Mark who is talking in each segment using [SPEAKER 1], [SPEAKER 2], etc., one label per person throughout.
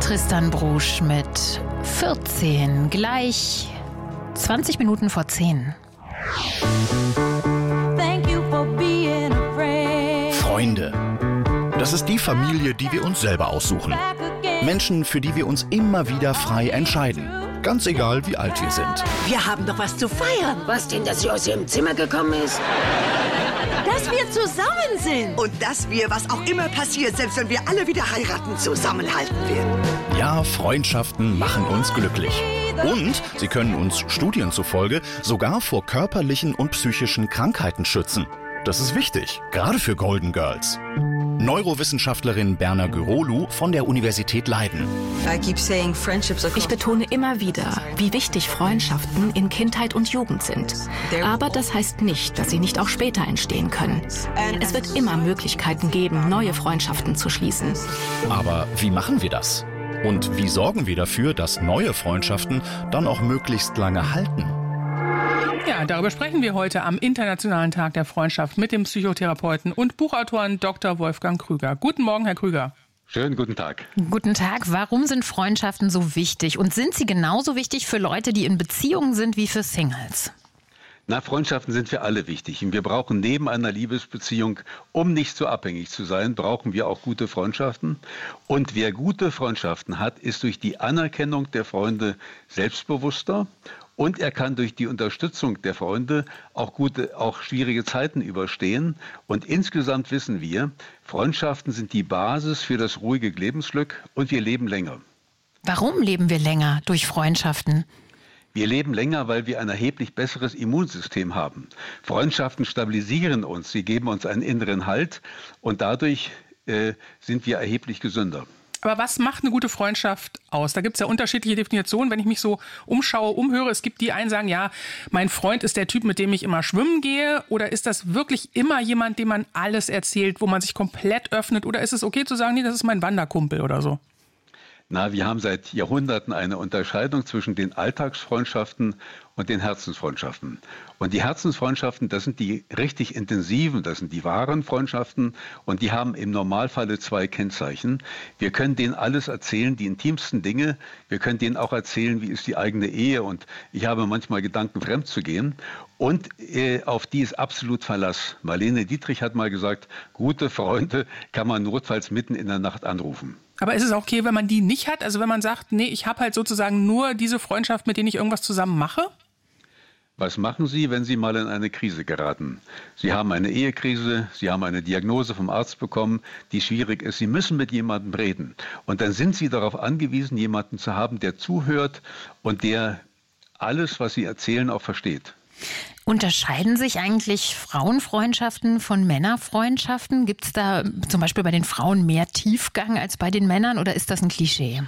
[SPEAKER 1] Tristan Brusch mit 14, gleich 20 Minuten vor 10.
[SPEAKER 2] Freunde. Das ist die Familie, die wir uns selber aussuchen. Menschen, für die wir uns immer wieder frei entscheiden. Ganz egal, wie alt wir sind.
[SPEAKER 3] Wir haben doch was zu feiern.
[SPEAKER 4] Was denn, dass sie aus ihrem Zimmer gekommen ist?
[SPEAKER 3] Dass wir zusammen sind.
[SPEAKER 5] Und dass wir, was auch immer passiert, selbst wenn wir alle wieder heiraten, zusammenhalten werden.
[SPEAKER 2] Ja, Freundschaften machen uns glücklich. Und sie können uns Studien zufolge sogar vor körperlichen und psychischen Krankheiten schützen. Das ist wichtig, gerade für Golden Girls. Neurowissenschaftlerin Berna Gürolu von der Universität Leiden.
[SPEAKER 6] Ich betone immer wieder, wie wichtig Freundschaften in Kindheit und Jugend sind. Aber das heißt nicht, dass sie nicht auch später entstehen können. Es wird immer Möglichkeiten geben, neue Freundschaften zu schließen.
[SPEAKER 2] Aber wie machen wir das? Und wie sorgen wir dafür, dass neue Freundschaften dann auch möglichst lange halten?
[SPEAKER 7] Ja, darüber sprechen wir heute am Internationalen Tag der Freundschaft mit dem Psychotherapeuten und Buchautoren Dr. Wolfgang Krüger. Guten Morgen, Herr Krüger.
[SPEAKER 8] Schönen guten Tag.
[SPEAKER 1] Guten Tag. Warum sind Freundschaften so wichtig? Und sind sie genauso wichtig für Leute, die in Beziehungen sind, wie für Singles?
[SPEAKER 8] Na, Freundschaften sind für alle wichtig. Und wir brauchen neben einer Liebesbeziehung, um nicht so abhängig zu sein, brauchen wir auch gute Freundschaften. Und wer gute Freundschaften hat, ist durch die Anerkennung der Freunde selbstbewusster. Und er kann durch die Unterstützung der Freunde auch schwierige Zeiten überstehen. Und insgesamt wissen wir, Freundschaften sind die Basis für das ruhige Lebensglück und wir leben länger.
[SPEAKER 1] Warum leben wir länger durch Freundschaften?
[SPEAKER 8] Wir leben länger, weil wir ein erheblich besseres Immunsystem haben. Freundschaften stabilisieren uns, sie geben uns einen inneren Halt und dadurch sind wir erheblich gesünder.
[SPEAKER 7] Aber was macht eine gute Freundschaft aus? Da gibt es ja unterschiedliche Definitionen. Wenn ich mich so umhöre, es gibt die einen, sagen, ja, mein Freund ist der Typ, mit dem ich immer schwimmen gehe. Oder ist das wirklich immer jemand, dem man alles erzählt, wo man sich komplett öffnet? Oder ist es okay zu sagen, nee, das ist mein Wanderkumpel oder so?
[SPEAKER 8] Na, wir haben seit Jahrhunderten eine Unterscheidung zwischen den Alltagsfreundschaften und den Herzensfreundschaften. Und die Herzensfreundschaften, das sind die richtig intensiven, das sind die wahren Freundschaften und die haben im Normalfall 2 Kennzeichen. Wir können denen alles erzählen, die intimsten Dinge. Wir können denen auch erzählen, wie ist die eigene Ehe und ich habe manchmal Gedanken, fremd zu gehen. Und auf die ist absolut Verlass. Marlene Dietrich hat mal gesagt, gute Freunde kann man notfalls mitten in der Nacht anrufen.
[SPEAKER 7] Aber ist es auch okay, wenn man die nicht hat? Also wenn man sagt, nee, ich habe halt sozusagen nur diese Freundschaft, mit denen ich irgendwas zusammen mache?
[SPEAKER 8] Was machen Sie, wenn Sie mal in eine Krise geraten? Sie haben eine Ehekrise, Sie haben eine Diagnose vom Arzt bekommen, die schwierig ist. Sie müssen mit jemandem reden. Und dann sind Sie darauf angewiesen, jemanden zu haben, der zuhört und der alles, was Sie erzählen, auch versteht.
[SPEAKER 1] Unterscheiden sich eigentlich Frauenfreundschaften von Männerfreundschaften? Gibt es da zum Beispiel bei den Frauen mehr Tiefgang als bei den Männern oder ist das ein Klischee?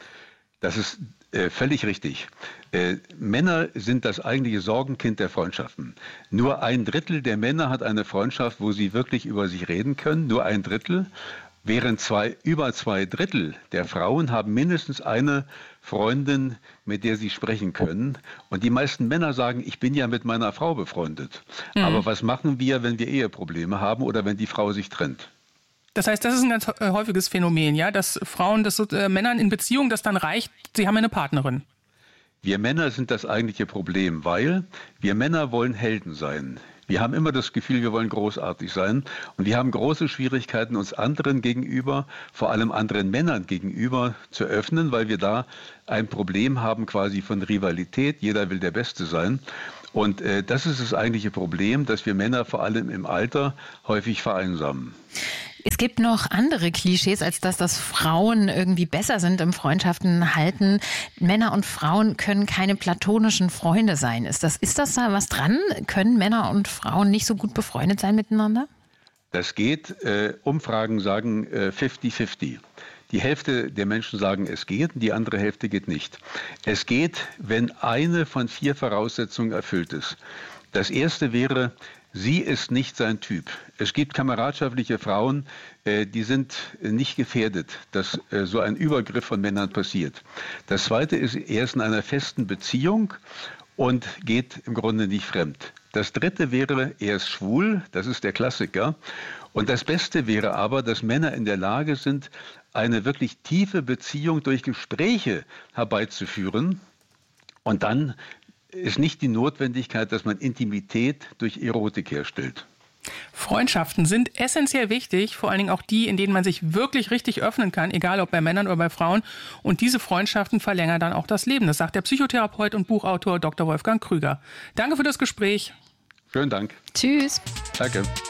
[SPEAKER 8] Das ist völlig richtig. Männer sind das eigentliche Sorgenkind der Freundschaften. Nur 1/3 der Männer hat eine Freundschaft, wo sie wirklich über sich reden können. Nur 1/3. Während über 2/3 der Frauen haben mindestens eine Freundin, mit der sie sprechen können. Und die meisten Männer sagen, ich bin ja mit meiner Frau befreundet. Aber was machen wir, wenn wir Eheprobleme haben oder wenn die Frau sich trennt?
[SPEAKER 7] Das heißt, das ist ein ganz häufiges Phänomen, ja, dass Frauen, Männern in Beziehung, das dann reicht, sie haben eine Partnerin.
[SPEAKER 8] Wir Männer sind das eigentliche Problem, weil wir Männer wollen Helden sein. Wir haben immer das Gefühl, wir wollen großartig sein und wir haben große Schwierigkeiten, uns anderen gegenüber, vor allem anderen Männern gegenüber zu öffnen, weil wir da ein Problem haben quasi von Rivalität. Jeder will der Beste sein. Und das ist das eigentliche Problem, dass wir Männer vor allem im Alter häufig vereinsamen.
[SPEAKER 1] Es gibt noch andere Klischees, als dass Frauen irgendwie besser sind im Freundschaften halten. Männer und Frauen können keine platonischen Freunde sein. Ist das da was dran? Können Männer und Frauen nicht so gut befreundet sein miteinander?
[SPEAKER 8] Das geht. Umfragen sagen 50-50. Die Hälfte der Menschen sagen, es geht, und die andere Hälfte geht nicht. Es geht, wenn eine von 4 Voraussetzungen erfüllt ist. Das erste wäre, sie ist nicht sein Typ. Es gibt kameradschaftliche Frauen, die sind nicht gefährdet, dass so ein Übergriff von Männern passiert. Das zweite ist, er ist in einer festen Beziehung und geht im Grunde nicht fremd. Das dritte wäre, er ist schwul, das ist der Klassiker. Und das Beste wäre aber, dass Männer in der Lage sind, eine wirklich tiefe Beziehung durch Gespräche herbeizuführen. Und dann ist nicht die Notwendigkeit, dass man Intimität durch Erotik herstellt.
[SPEAKER 7] Freundschaften sind essentiell wichtig, vor allen Dingen auch die, in denen man sich wirklich richtig öffnen kann, egal ob bei Männern oder bei Frauen. Und diese Freundschaften verlängern dann auch das Leben. Das sagt der Psychotherapeut und Buchautor Dr. Wolfgang Krüger. Danke für das Gespräch.
[SPEAKER 8] Schönen Dank.
[SPEAKER 1] Tschüss.
[SPEAKER 8] Danke.